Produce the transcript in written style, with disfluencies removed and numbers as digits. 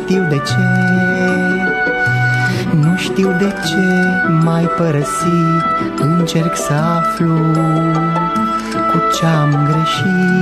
știu de ce, nu știu de ce m-ai părăsit. Încerc să aflu cu ce-am greșit.